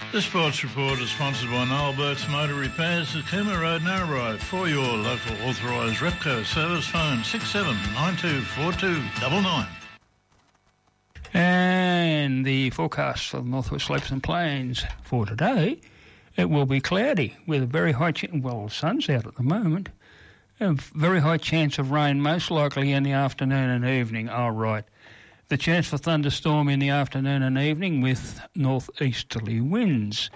This sports report is sponsored by Noel Burt's Motor Repairs at Cooma Road, Narrabri. For your local authorised Repco service, phone 67924299. And the forecast for the Northwest Slopes and Plains for today, it will be cloudy with a very high chance, well, the sun's out at the moment, a very high chance of rain, most likely in the afternoon and evening. Oh, right. The chance for thunderstorm in the afternoon and evening with northeasterly winds.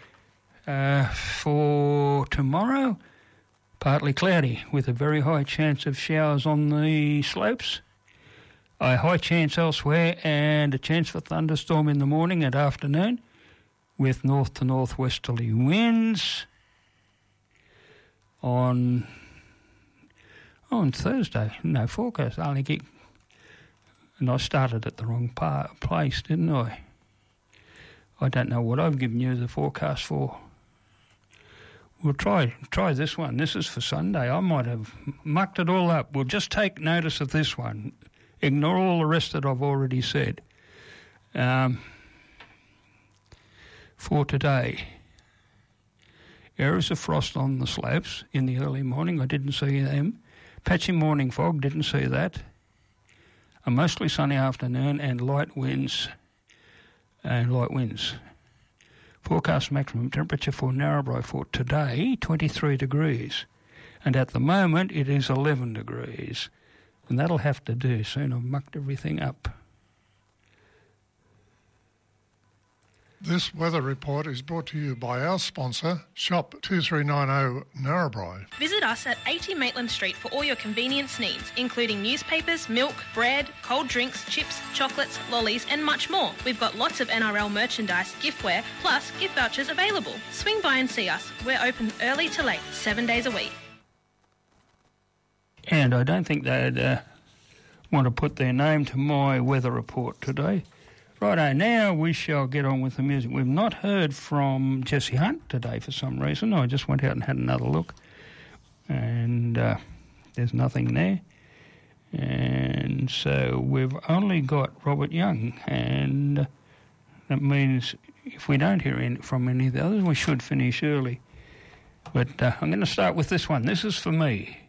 For tomorrow, partly cloudy with a very high chance of showers on the slopes, a high chance elsewhere, and a chance for thunderstorm in the morning and afternoon with north to northwesterly winds. On Thursday, no forecast, and I started at the wrong place, didn't I? I don't know what I've given you the forecast for. We'll try this one. This is for Sunday. I might have mucked it all up. We'll just take notice of this one. Ignore all the rest that I've already said. For today, areas of frost on the slopes in the early morning. I didn't see them. Patchy morning fog, didn't see that. A mostly sunny afternoon and light winds. Forecast maximum temperature for Narrabri for today, 23 degrees. And at the moment, it is 11 degrees. And that'll have to do soon. I've mucked everything up. This weather report is brought to you by our sponsor, Shop 2390 Narrabri. Visit us at 80 Maitland Street for all your convenience needs, including newspapers, milk, bread, cold drinks, chips, chocolates, lollies and much more. We've got lots of NRL merchandise, giftware, plus gift vouchers available. Swing by and see us. We're open early to late, 7 days a week. And I don't think they'd want to put their name to my weather report today. Righto, now we shall get on with the music. We've not heard from Jesse Hunt today for some reason. I just went out and had another look, and there's nothing there. And so we've only got Robert Young, and that means if we don't hear from any of the others, we should finish early. But I'm going to start with this one. This is for me.